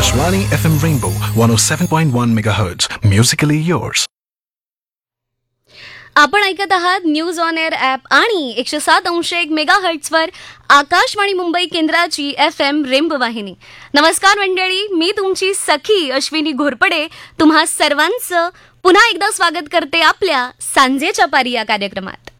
Akashvani FM Rainbow 107.1 MHz. Musically yours. आपण ऐकत आहात न्यूज ऑन एअर ॲप आणि 107.1 मेगाहर्ट्झवर आकाशवाणी मुंबई केंद्राची FM रेनबो वाहिनी. नमस्कार मंडळी, मी तुमची सखी अश्विनी घोरपडे तुम्हा सर्वांचं पुन्हा एकदा स्वागत करते आपल्या सांजेच्या पारी या कार्यक्रमात.